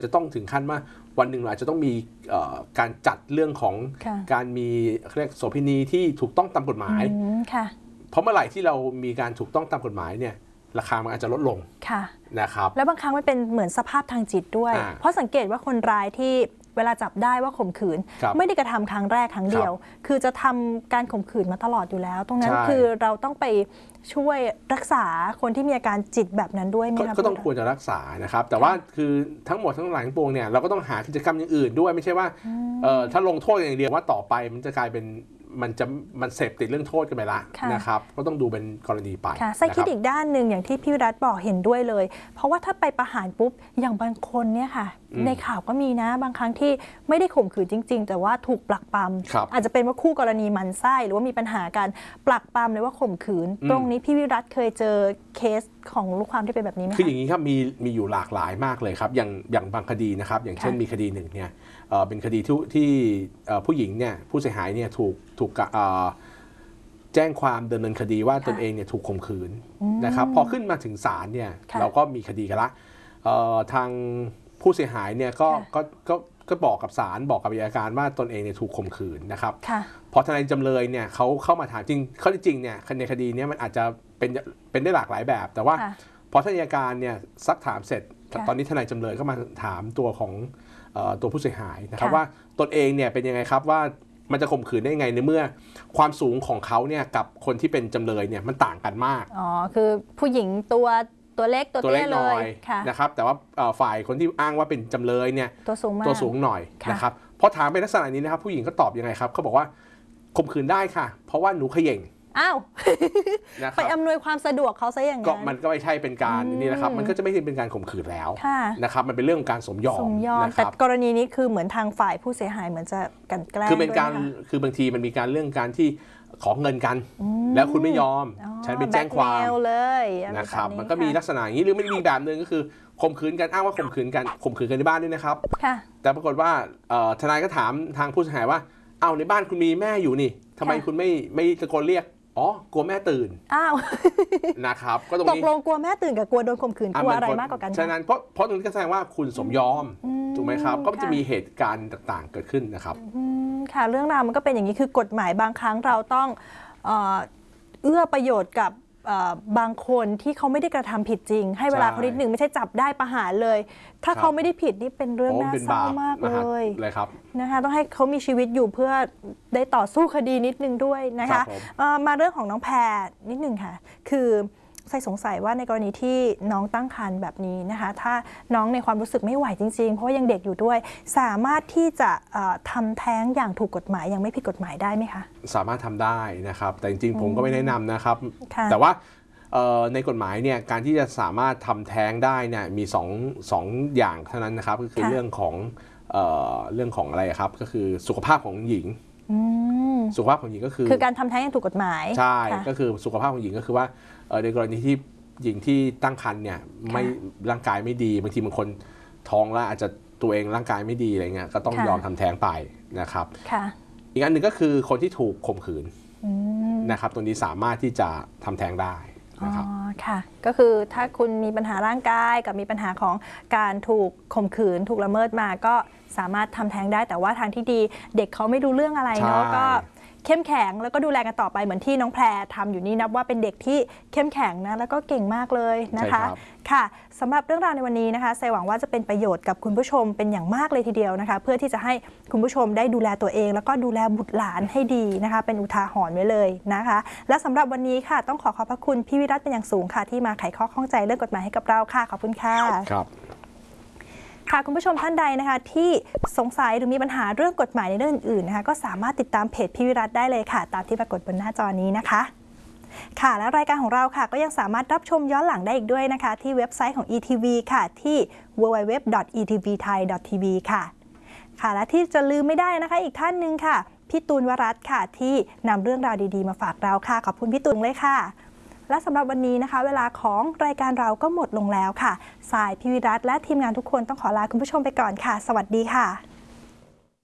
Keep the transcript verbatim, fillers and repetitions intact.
จะต้องถึงขั้นว่าวันหนึ่งเราอาจจะต้องมีการจัดเรื่องของการมีเรียกโสเภณีที่ถูกต้องตามกฎหมายเพราะเมื่อไหร่ที่เรามีการถูกต้องตามกฎหมายเนี่ยราคามันอาจจะลดลงนะครับแล้วบางครั้งมันเป็นเหมือนสภาพทางจิตด้วยเพราะสังเกตว่าคนร้ายที่เวลาจับได้ว่าข่มขืนไม่ได้กระทำครั้งแรกครั้งเดียวคือจะทำการข่มขืนมาตลอดอยู่แล้วตรงนั้นคือเราต้องไปช่วยรักษาคนที่มีอาการจิตแบบนั้นด้วยไหมครับก็ต้องควรจะรักษานะครับแต่ว่าคือทั้งหมดทั้งหลายทั้งปวงเนี่ยเราก็ต้องหากิจกรรมอย่างอื่นด้วยไม่ใช่ว่าถ้าลงโทษอย่างเดียวว่าต่อไปมันจะกลายเป็นมันจะมันเสพติดเรื่องโทษกันไปละนะครับก็ต้องดูเป็นกรณีไปไส้คิดอีกด้านหนึ่งอย่างที่พี่วิรัตบอกเห็นด้วยเลยเพราะว่าถ้าไปประหารปุ๊บอย่างบางคนเนี่ยค่ะในข่าวก็มีนะบางครั้งที่ไม่ได้ข่มขืนจริงๆแต่ว่าถูกปลักปั๊มอาจจะเป็นว่าคู่กรณีมันไส้หรือว่ามีปัญหาการปลักปั๊มเลยว่าข่มขืนตรงนี้พี่วิรัตเคยเจอเคสของลูกความที่เป็นแบบนี้ไหมคืออย่างนี้ครับมีมีอยู่หลากหลายมากเลยครับอย่างอย่างบางคดีนะครับอย่างเช่นมีคดีหนึ่งเนี่ยเป็นคดีที่ที่ผู้หญิงเนี่ยผู้เสียหายเนี่ยถูกถูกแจ้งความดำเนินคดีว่าตนเองเนี่ยถูกข่มขืนนะครับพอขึ้นมาถึงศาลเนี่ยเราก็มีคดีกันละทางผู้เสียหายเนี่ยก็ก็ก็ก็บอกกับศาลบอกกับอัยการว่าตนเองเนี่ยถูกข่มขืนนะครับพอทนายจำเลยเนี่ยเขาเข้ามาถามจริงเขาจริงเนี่ยในคดีนี้มันอาจจะเป็นเป็นได้หลากหลายแบบแต่ว่าพอทนายการเนี่ยซักถามเสร็จตอนนี้ทนายจำเลยก็มาถามตัวของตัวผู้เสียหายนะครับว่าตนเองเนี่ยเป็นยังไงครับว่ามันจะข่มขืนได้ยังไงในเมื่อความสูงของเขาเนี่ยกับคนที่เป็นจำเลยเนี่ยมันต่างกันมากอ๋อคือผู้หญิงตัวตัวเล็กตัวเตี้ยเลยนะครับแต่ว่าฝ่ายคนที่อ้างว่าเป็นจำเลยเนี่ยตัวสูงมากตัวสูงหน่อยนะครับพอถามไปลักษณะนี้นะครับผู้หญิงก็ตอบยังไงครับเขาบอกว่าข่มขืนได้ค่ะเพราะว่าหนูเขย่งอ้าวไปอำนวยความสะดวกเขาซะอย่างนั้นก็มันก็ไม่ใช่เป็นการนี่นะครับมันก็จะไม่ใช่เป็นการข่มขืนแล้วนะครับมันเป็นเรื่องของการสมยอมแต่กรณีนี้คือเหมือนทางฝ่ายผู้เสียหายเหมือนจะกันแกล้งคือเป็นการคือบางทีมันมีการเรื่องการที่ขอเงินกันแล้วคุณไม่ยอมฉันไปแจ้งความเลยนะครับมันก็มีลักษณะอย่างนี้หรือไม่มีแบบนึงก็คือข่มขืนกันอ้างว่าข่มขืนกันข่มขืนกันในบ้านด้วยนะครับแต่ปรากฏว่าทนายก็ถามทางผู้เสียหายว่าเอ้าในบ้านคุณมีแม่อยู่นี่ทำไมคุณไม่ไม่ตะโกนเรียกอ๋อกลัวแม่ตื่นอ้าวนะครับก็ตรงนี้ตกลงกลัวแม่ตื่นกับกลัวโดนข่มขืนกลัวอะไรมากกว่ากันฉะนั้นเพราะเพราะตรงนี้ก็แสดงว่าคุณสมยอมถูกไหมครับก็จะมีเหตุการณ์ต่างๆเกิดขึ้นนะครับค่ะเรื่องราวมันก็เป็นอย่างนี้คือกฎหมายบางครั้งเราต้องเอื้อประโยชน์กับบางคนที่เขาไม่ได้กระทำผิดจริงให้เวลาเขานิดหนึ่งไม่ใช่จับได้ประหารเลยถ้าเขาไม่ได้ผิดนี่เป็นเรื่องน่าเศร้ามากเลยนะคะต้องให้เขามีชีวิตอยู่เพื่อได้ต่อสู้คดีนิดนึงด้วยนะคะมาเรื่องของน้องแพรนิดนึงค่ะคือใส่สงสัยว่าในกรณีที่น้องตั้งครรภ์แบบนี้นะคะถ้าน้องในความรู้สึกไม่ไหวจริงๆเพราะว่ายังเด็กอยู่ด้วยสามารถที่จะทำแท้งอย่างถูกกฎหมายยังไม่ผิดกฎหมายได้ไหมคะสามารถทำได้นะครับแต่จริงๆผมก็ไม่แนะนำนะครับแต่ว่าในกฎหมายเนี่ยการที่จะสามารถทำแท้งได้เนี่ยมีสองสองอย่างเท่านั้นนะครับก็คือเรื่องของเรื่องของอะไรครับก็คือสุขภาพของหญิงสุขภาพของหญิงก็คือคือการทำแท้งอย่างถูกกฎหมายใช่ก็คือสุขภาพของหญิงก็คือว่าในกรณีที่หญิงที่ตั้งครรภ์เนี่ยไม่ร่างกายไม่ดีบางทีบางคนท้องแล้วอาจจะตัวเองร่างกายไม่ดีอะไรเงี้ยก็ต้องยอมทำแท้งไปนะครับอีกอันหนึ่งก็คือคนที่ถูกข่มขืนนะครับตัวนี้สามารถที่จะทำแท้งได้นะครับอ๋อค่ะก็คือถ้าคุณมีปัญหาร่างกายกับมีปัญหาของการถูกข่มขืนถูกละเมิดมาก็สามารถทำแท้งได้แต่ว่าทางที่ดีเด็กเขาไม่รู้เรื่องอะไรเนาะก็เข้มแข็งแล้วก็ดูแลกันต่อไปเหมือนที่น้องแพรทำอยู่นี่นับว่าเป็นเด็กที่เข้มแข็งนะแล้วก็เก่งมากเลยนะคะค่ะสำหรับเรื่องราวในวันนี้นะคะใส่หวังว่าจะเป็นประโยชน์กับคุณผู้ชมเป็นอย่างมากเลยทีเดียวนะคะเพื่อที่จะให้คุณผู้ชมได้ดูแลตัวเองแล้วก็ดูแลบุตรหลานให้ดีนะคะเป็นอุทาหรณ์ไว้เลยนะคะและสำหรับวันนี้ค่ะต้องขอขอบพระคุณพี่วิรัตเป็นอย่างสูงค่ะที่มาไขข้อข้องใจเรื่องกฎหมายให้กับเราค่ะขอบคุณค่ะครับค่ะคุณผู้ชมท่านใดนะคะที่สงสัยหรือมีปัญหาเรื่องกฎหมายในเรื่องอื่นนะคะก็สามารถติดตามเพจพี่วิรัตได้เลยค่ะตามที่ปรากฏบนหน้าจอนี้นะคะค่ะและรายการของเราค่ะก็ยังสามารถรับชมย้อนหลังได้อีกด้วยนะคะที่เว็บไซต์ของ อี ที วี ค่ะที่ ดับเบิลยู ดับเบิลยู ดับเบิลยู ดอท อี ที วี ไทย ดอท ที วี ค่ะค่ะและที่จะลืมไม่ได้นะคะอีกท่านหนึ่งค่ะพี่ตูนวรัตน์ค่ะที่นำเรื่องราวดีๆมาฝากเราค่ะขอบคุณพี่ตูนเลยค่ะและสำหรับวันนี้นะคะเวลาของรายการเราก็หมดลงแล้วค่ะสายพี่วิรัตและทีมงานทุกคนต้องขอลาคุณผู้ชมไปก่อนค่ะสวัสดีค่ะ